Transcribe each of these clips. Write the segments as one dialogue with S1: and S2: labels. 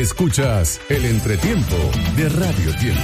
S1: Escuchas el entretiempo de Radio Tiempo.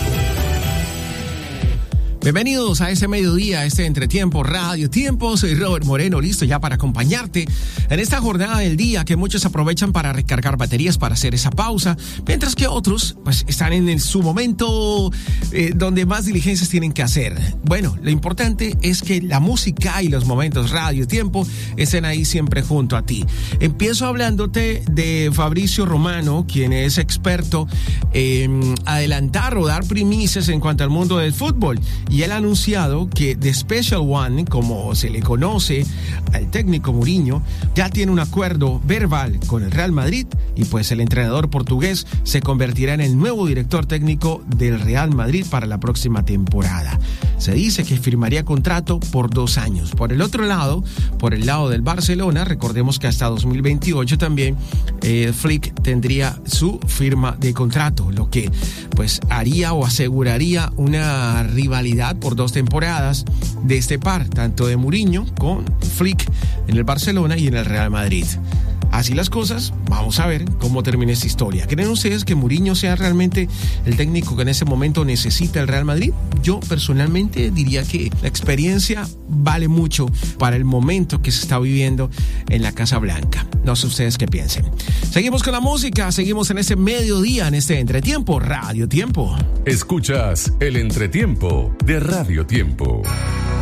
S2: Bienvenidos a este mediodía, a este entretiempo Radio Tiempo. Soy Robert Moreno, listo ya para acompañarte en esta jornada del día que muchos aprovechan para recargar baterías, para hacer esa pausa, mientras que otros pues están en su momento donde más diligencias tienen que hacer. Bueno, lo importante es que la música y los momentos Radio Tiempo estén ahí siempre junto a ti. Empiezo hablándote de Fabricio Romano, quien es experto en adelantar o dar primicias en cuanto al mundo del fútbol. Y él ha anunciado que The Special One, como se le conoce al técnico Mourinho, ya tiene un acuerdo verbal con el Real Madrid y pues el entrenador portugués se convertirá en el nuevo director técnico del Real Madrid para la próxima temporada. Se dice que firmaría contrato por 2 años. Por el otro lado, por el lado del Barcelona, recordemos que hasta 2028 también Flick tendría su firma de contrato, lo que pues haría o aseguraría una rivalidad por 2 temporadas de este par, tanto de Mourinho con Flick en el Barcelona y en el Real Madrid. Así las cosas, vamos a ver cómo termina esta historia. ¿Creen ustedes que Mourinho sea realmente el técnico que en ese momento necesita el Real Madrid? Yo personalmente diría que la experiencia vale mucho para el momento que se está viviendo en la Casa Blanca. No sé ustedes qué piensen. Seguimos con la música, seguimos en este mediodía, en este entretiempo, Radio Tiempo.
S1: Escuchas el entretiempo de Radio Tiempo.